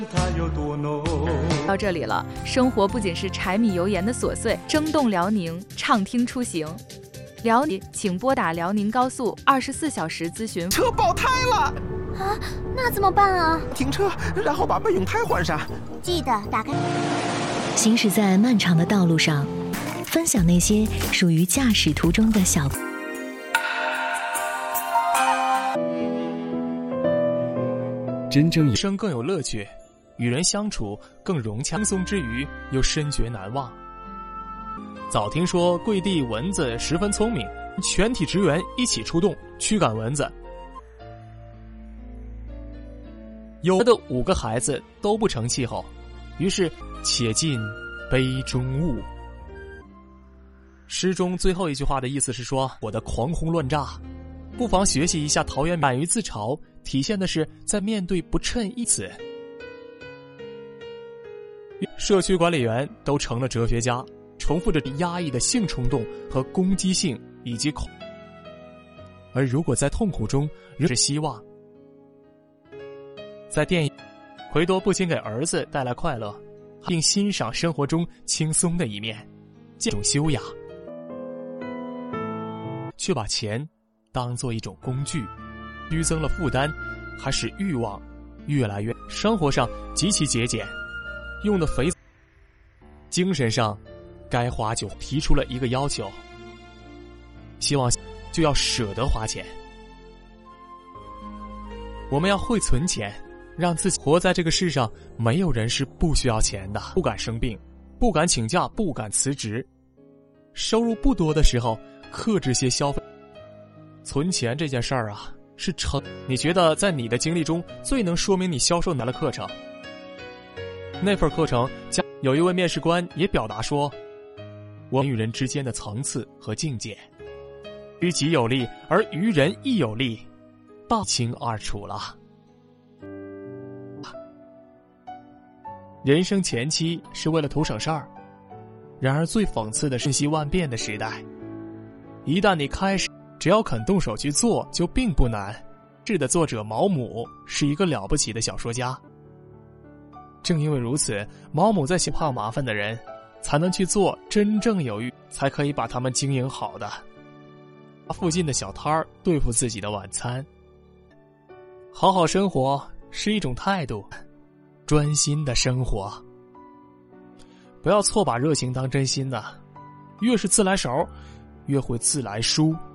到这里了，生活不仅是柴米油盐的琐碎，生动辽宁，畅听出行。辽宁，请拨打辽宁高速24小时咨询。 车爆胎了啊，那怎么办啊？ 停车，然后把备用胎换上。 记得打开。 行驶在漫长的道路上，分享那些属于驾驶途中的小。 真正生更有乐趣，与人相处更融洽，轻松之余又深觉难忘。早听说贵地蚊子十分聪明，全体职员一起出动驱赶蚊子。有的5个孩子都不成气候，于是且尽杯中物。诗中最后一句话的意思是说，我的狂轰乱炸，不妨学习一下陶渊明，敢于自嘲，体现的是在面对不称一词。社区管理员都成了哲学家，重复着压抑的性冲动和攻击性以及恐。而如果在痛苦中是希望。在电影，奎多不仅给儿子带来快乐，并欣赏生活中轻松的一面，这种修养，却把钱当作一种工具，虚增了负担，还使欲望越来越。生活上极其节俭，用的肥。精神上该花就提出了一个要求，希望就要舍得花钱。我们要会存钱，让自己活在这个世上，没有人是不需要钱的。不敢生病，不敢请假，不敢辞职。收入不多的时候，克制些消费。存钱这件事儿啊，是成。你觉得在你的经历中最能说明你销售难的课程？那份课程有一位面试官也表达说，我与人之间的层次和境界，于己有利而于人亦有利，大清二楚了。人生前期是为了图省事儿，然而最讽刺的是信息万变的时代，一旦你开始，只要肯动手去做，就并不难。志的作者毛姆是一个了不起的小说家，正因为如此，毛姆在怕麻烦的人才能去做真正有欲，才可以把他们经营好的。附近的小摊儿对付自己的晚餐。好好生活是一种态度，专心的生活。不要错把热情当真心的，越是自来熟，越会自来熟。